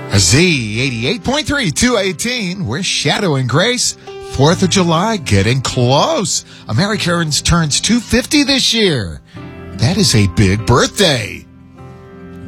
Z 88.3, 218. We're Shadow and Grace. 4th of July, getting close. America turns 250 this year. That is a big birthday.